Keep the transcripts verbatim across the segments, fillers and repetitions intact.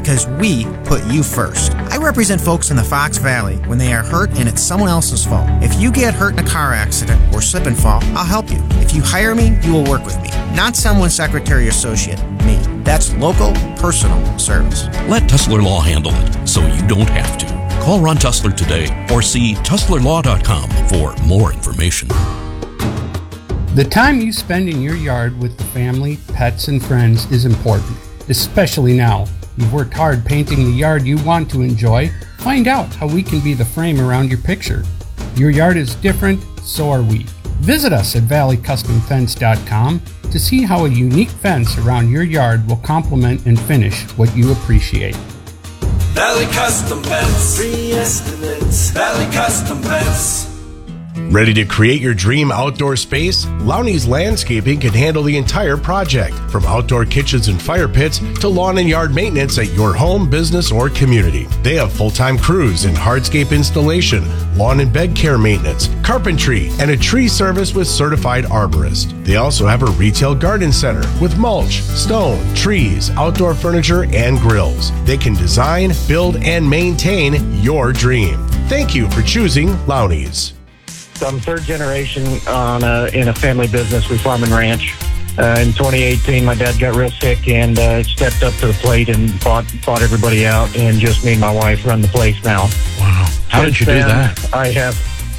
because we put you first. I represent folks in the Fox Valley when they are hurt and it's someone else's fault. If you get hurt in a car accident or slip and fall, I'll help you. If you hire me, you will work with me. Not someone's secretary or associate, me. That's local, personal service. Let Tussler Law handle it so you don't have to. Call Ron Tussler today or see tussler law dot com for more information. The time you spend in your yard with the family, pets, and friends is important, especially now. You've worked hard painting the yard you want to enjoy. Find out how we can be the frame around your picture. Your yard is different, so are we. Visit us at valley custom fence dot com to see how a unique fence around your yard will complement and finish what you appreciate. Valley Custom Fence. Free estimates. Valley Custom Fence. Ready to create your dream outdoor space? Lowney's Landscaping can handle the entire project, from outdoor kitchens and fire pits to lawn and yard maintenance at your home, business, or community. They have full-time crews in hardscape installation, lawn and bed care maintenance, carpentry, and a tree service with certified arborist. They also have a retail garden center with mulch, stone, trees, outdoor furniture, and grills. They can design, build, and maintain your dream. Thank you for choosing Lowney's. I'm third generation on a, in a family business. We farm and ranch. Uh, in twenty eighteen, my dad got real sick and uh, stepped up to the plate and bought, bought everybody out, and just me and my wife run the place now. Wow. How Since did you do then, that? I have,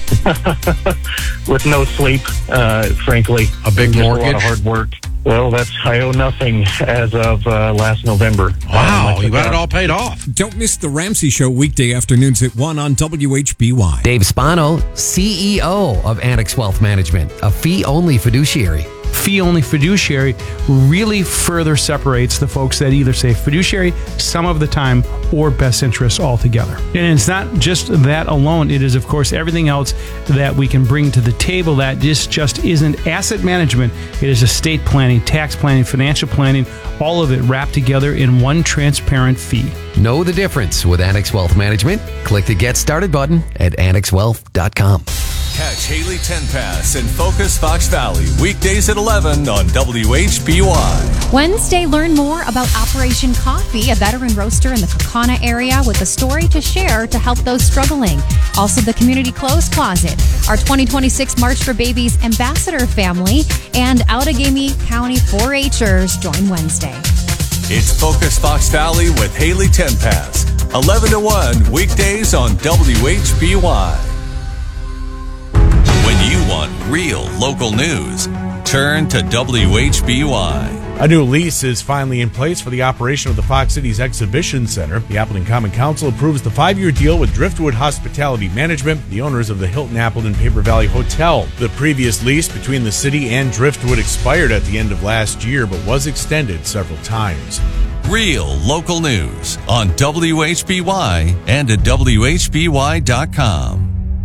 with no sleep, uh, frankly. A big just mortgage? A lot of hard work. Well, that's I owe nothing as of uh, last November. Wow, Um, you got it all paid off. Don't miss The Ramsey Show weekday afternoons at one on W H B Y. Dave Spano, C E O of Annex Wealth Management, a fee-only fiduciary. Fee-only fiduciary really further separates the folks that either say fiduciary some of the time or best interests altogether. And it's not just that alone. It is, of course, everything else that we can bring to the table that just, just isn't asset management. It is estate planning, tax planning, financial planning, all of it wrapped together in one transparent fee. Know the difference with Annex Wealth Management? Click the Get Started button at annex wealth dot com. Catch Haley Tenpass and Focus Fox Valley weekdays at eleven on W H B Y. Wednesday, learn more about Operation Coffee, a veteran roaster in the Kaukauna area with a story to share to help those struggling. Also, the Community Clothes Closet, our twenty twenty-six March for Babies ambassador family, and Outagamie County four H'ers join Wednesday. It's Focus Fox Valley with Haley Tenpass, eleven to one weekdays on W H B Y. When you want real local news, turn to W H B Y. A new lease is finally in place for the operation of the Fox Cities Exhibition Center. The Appleton Common Council approves the five-year deal with Driftwood Hospitality Management, the owners of the Hilton Appleton Paper Valley Hotel. The previous lease between the city and Driftwood expired at the end of last year, but was extended several times. Real local news on W H B Y and at W H B Y dot com.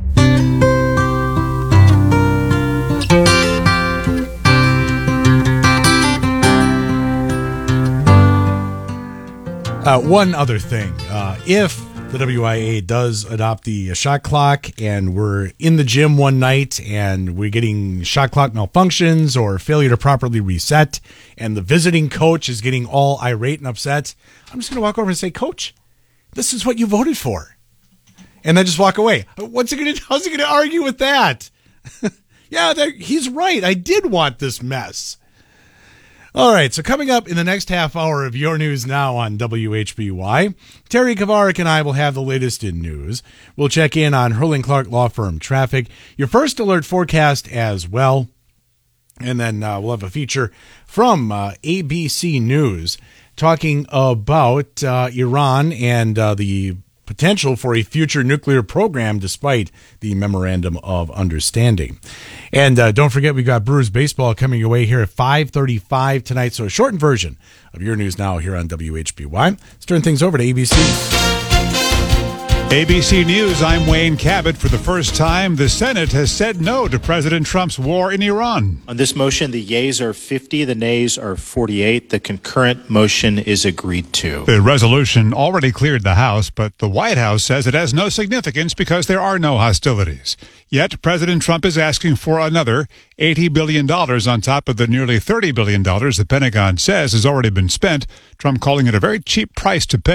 Uh, one other thing, uh, if the W I A does adopt the shot clock and we're in the gym one night and we're getting shot clock malfunctions or failure to properly reset and the visiting coach is getting all irate and upset, I'm just going to walk over and say, Coach, this is what you voted for. And then just walk away. What's he going to, how's he going to argue with that? Yeah, he's right. I did want this mess. All right, so coming up in the next half hour of Your News Now on W H B Y, Terry Kavarik and I will have the latest in news. We'll check in on Hurling Clark Law Firm traffic, your first alert forecast as well, and then uh, we'll have a feature from uh, A B C News talking about uh, Iran and uh, the potential for a future nuclear program despite the Memorandum of Understanding. And uh, don't forget, we got Brewers baseball coming your way here at five thirty-five tonight, so a shortened version of Your News Now here on W H B Y. Let's turn things over to A B C. A B C News, I'm Wayne Cabot. For the first time, the Senate has said no to President Trump's war in Iran. On this motion, the yeas are fifty, the nays are forty-eight. The concurrent motion is agreed to. The resolution already cleared the House, but the White House says it has no significance because there are no hostilities. Yet, President Trump is asking for another eighty billion dollars on top of the nearly thirty billion dollars the Pentagon says has already been spent. Trump calling it a very cheap price to pay.